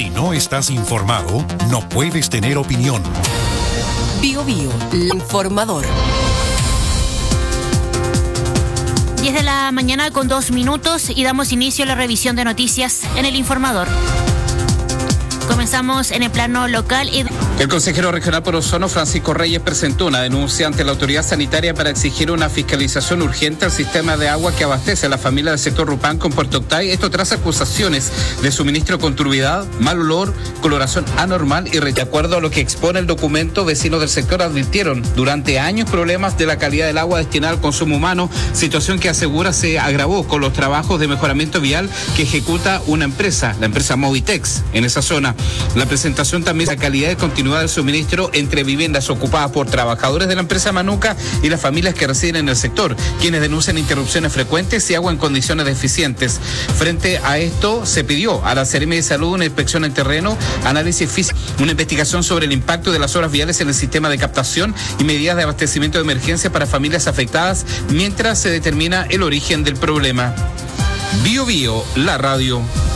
Si no estás informado, no puedes tener opinión. Bio Bio, el informador. 10 de la mañana con 2 minutos y damos inicio a la revisión de noticias en el informador. Comenzamos en el plano local y... El consejero regional por Osorno, Francisco Reyes, presentó una denuncia ante la autoridad sanitaria para exigir una fiscalización urgente al sistema de agua que abastece a la familia del sector Rupanco en Puerto Octay. Esto tras acusaciones de suministro con turbidez, mal olor, coloración anormal y de acuerdo a lo que expone el documento, vecinos del sector advirtieron durante años problemas de la calidad del agua destinada al consumo humano, situación que asegura se agravó con los trabajos de mejoramiento vial que ejecuta una empresa, la empresa Movitex, en esa zona. La presentación también de la calidad y continuidad del suministro entre viviendas ocupadas por trabajadores de la empresa Manuca y las familias que residen en el sector, quienes denuncian interrupciones frecuentes y agua en condiciones deficientes. Frente a esto, se pidió a la Seremi de Salud una inspección en terreno, análisis físico, una investigación sobre el impacto de las obras viales en el sistema de captación y medidas de abastecimiento de emergencia para familias afectadas mientras se determina el origen del problema. Bio Bio, la radio.